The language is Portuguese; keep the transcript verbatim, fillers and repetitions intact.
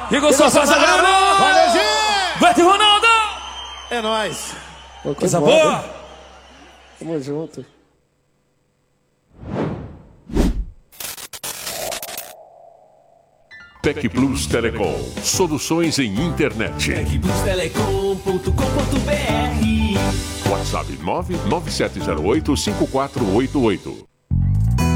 Igor Souza, garoto! Valeu, gente! Vete, Ronaldo! É nóis! Coisa boa! Tamo junto. Tec Plus Telecom. Soluções em internet. tec plus telecom ponto com ponto br. WhatsApp nove nove sete zero oito cinco quatro oito oito.